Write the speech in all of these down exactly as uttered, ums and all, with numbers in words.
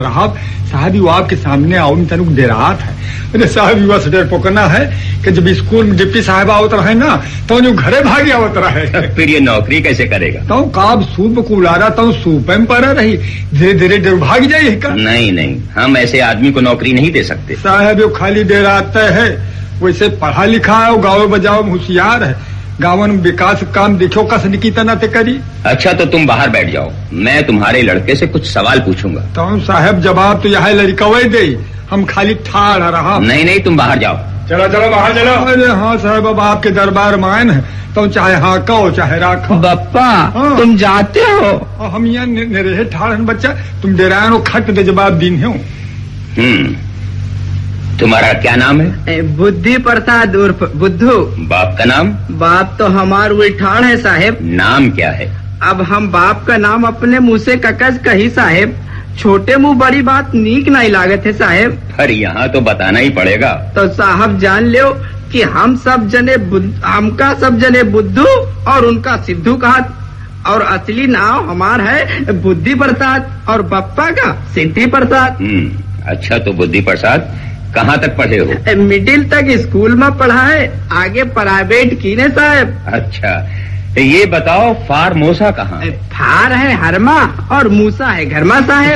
साहब साहब वो आपके सामने आओ तनुक डेरात है। अरे साहब युवा से पोकना है कि जब स्कूल में डिप्टी साहब आवत रहे ना तो जो घरे भागी आवत रहे। फिर ये नौकरी कैसे करेगा? तो काब सूप कुलारा तो सूप में पड़ा रही, धीरे धीरे डर भाग जाये का। नहीं नहीं, हम ऐसे आदमी को नौकरी नहीं दे सकते। साहब यो खाली डेराता है, वैसे पढ़ा लिखा है, गाँव बजाओ में होशियार है, गाँव में विकास काम देखो कस की तना ते करी। अच्छा तो तुम बाहर बैठ जाओ, मैं तुम्हारे लड़के से कुछ सवाल पूछूंगा। तो साहब जवाब तो यहाँ लड़कवे दे, हम खाली ठाड़ रहा। नहीं नहीं, तुम बाहर जाओ। चलो चलो बाहर चलो। अरे हाँ साहब, अब आपके दरबार मान है तो चाहे हाँ कहो चाहे राखो। बप्पा हाँ। तुम जाते हो? हम यहाँ रहे ठाड़न बच्चा, तुम डेरानो खट दे जवाब दिन हो। हम्म तुम्हारा क्या नाम है? बुद्धि प्रसाद उर्फ बुद्धू। बाप का नाम? बाप तो हमार वही ठाड़ है साहेब। नाम क्या है? अब हम बाप का नाम अपने मुँह से ककस कही साहेब, छोटे मुँह बड़ी बात नीक नहीं लागत है साहेब। पर यहाँ तो बताना ही पड़ेगा। तो साहब जान लो कि हम सब जने हमका सब जने बुद्धू और उनका सिद्धू कहा, और असली नाम हमार है बुद्धि प्रसाद और बप्पा का सिद्धि प्रसाद। हम्म अच्छा तो बुद्धि प्रसाद कहाँ तक पढ़े हो? मिडिल तक स्कूल में पढ़ा है, आगे प्राइवेट की ने साहब। अच्छा ये बताओ फार मूसा कहाँ? फार है हरमा और मूसा है घरमा साहब।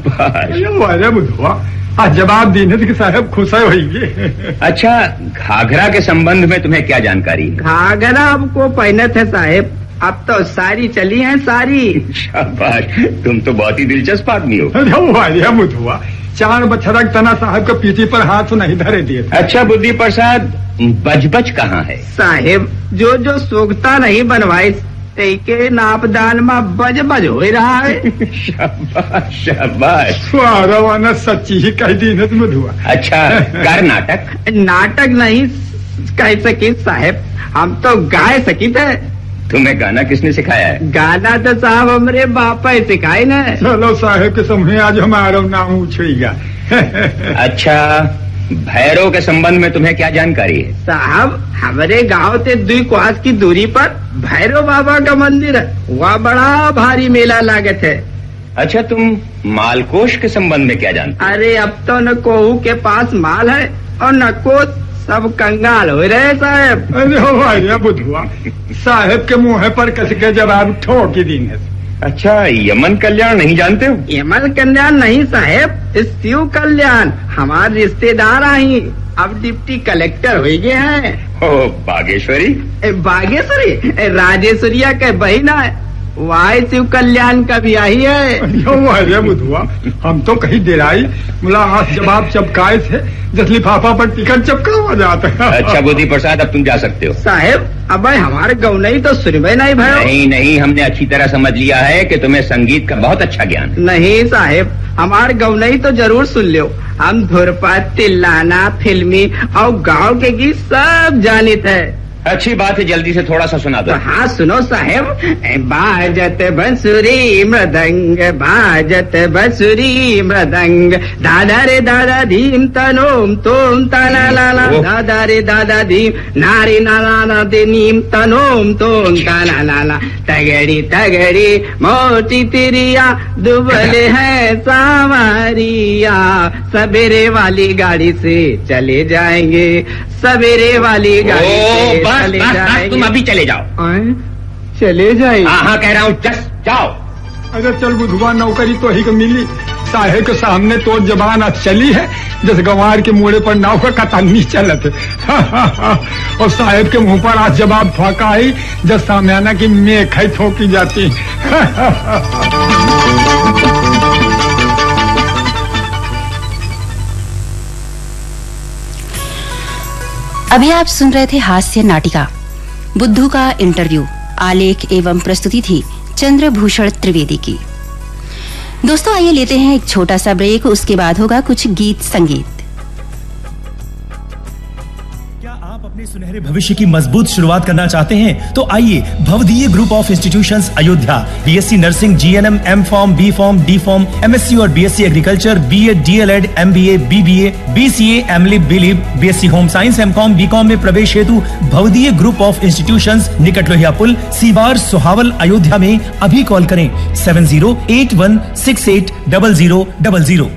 शाबाश, आज जवाब देने के साहब खुश होंगे। अच्छा घाघरा के संबंध में तुम्हें क्या जानकारी है? घाघरा आपको पहनत है साहब, अब तो सारी चली है सारी। शाबाश, तुम तो बहुत ही दिलचस्प आदमी हो। अरे मुधुआ, चार बछड़ा तना साहब के पीठी पर हाथ नहीं धरे दिए। अच्छा बुद्धि प्रसाद, बजबज कहाँ है? साहेब जो जो सोगता नहीं बनवाई के नापदान में बज बज हो रहा है। शाबाश शाबाश, स्वारवाना सच्ची ही कह दी न मुधुआ। अच्छा कर नाटक? नाटक नहीं कह सकी साहेब, हम तो गाय सकी थे। तुम्हें गाना किसने सिखाया है? गाना तो साहब हमारे बापा ही सिखाई ना। चलो साहेब के समूह आज हमारा नाम उछेगा। अच्छा भैरव के संबंध में तुम्हें क्या जानकारी है? साहब हमारे गांव से दुई क्वास की दूरी पर भैरव बाबा का मंदिर है, वह बड़ा भारी मेला लागत है। अच्छा तुम मालकोष के संबंध में क्या जानते? अरे अब तो न कोहू के पास माल है और न को सब कंगाल हो रहे साहब। अरे बुधुआ, साहेब के मुँह पर कस के जवाब ठोक ही दी है। अच्छा यमन कल्याण नहीं जानते हो? यमन कल्याण नहीं साहेब, शिव कल्याण हमारे रिश्तेदार आई, अब डिप्टी कलेक्टर हो गए हैं। ओ बागेश्वरी? बागेश्वरी राजेश्वरिया के बहन है, वाई शिव कल्याण का भी आई है। अरे बुधुआ, हम तो कहीं देराई मुला हाथ जवाब चपकाए थे, जस लिफाफा पर टिकट चपका हो जाता है। अच्छा बुद्धि प्रसाद, अब तुम जा सकते हो। साहेब अब हमारे गाँव नहीं तो सुनबे नहीं भाई। नहीं नहीं, हमने अच्छी तरह समझ लिया है कि तुम्हें संगीत का बहुत अच्छा ज्ञान। नहीं साहेब, हमारे गाँव नहीं तो जरूर सुन लो, हम धुरपा तिल्लाना फिल्मी और गाँव के गीत सब जानित है। अच्छी बात है, जल्दी से थोड़ा सा सुना दो। हाँ सुनो साहेब, बाजत बंसुरी मृदंग, बाजत बंसुरी मृदंग, दादा रे दादा धीम तनोम तोम तना लाला, दादा रे दादा धीम नारी नाला नीम तनोम तोम तना लाला, तगड़ी तगड़ी मोटी तिरिया दुबले है सावरिया, सवेरे वाली गाड़ी से चले जाएंगे, सवेरे वाली गाड़ी से बस, चले बस, जाएंगे। बस, तुम अभी चले जाओ। आए? चले जाएंगे? हाँ हाँ कह रहा हूँ, जस जाओ। अरे चल बुधुआ, नौकरी तो ही को मिली, साहेब के सामने तो जबान आज चली है जैसे गंवार के मुड़े पर नाव का कतन्नी चलत है। और साहेब के मुंह पर आज जवाब फाका आई जब सामयाना की मेख थोकी जाती। अभी आप सुन रहे थे हास्य नाटिका बुद्धू का इंटरव्यू। आलेख एवं प्रस्तुति थी चंद्रभूषण त्रिवेदी की। दोस्तों आइए लेते हैं एक छोटा सा ब्रेक, उसके बाद होगा कुछ गीत संगीत। क्या आप अपने सुनहरे भविष्य की मजबूत शुरुआत करना चाहते हैं तो आइए भवदीय group of institutions Ayodhya BSc nursing, GNM, M form, B form, D form, MSc और BSc agriculture, BEd, DElEd, MBA, BBA, BCA, एमलिब, बीलिब, BSc home science, MCom, BCom में प्रवेश हेतु भवदीय ग्रुप ऑफ इंस्टीट्यूशंस, निकट लोहिया पुल, सीवार, सोहावल, अयोध्या में अभी कॉल करें seven zero eight one six eight double zero double zero.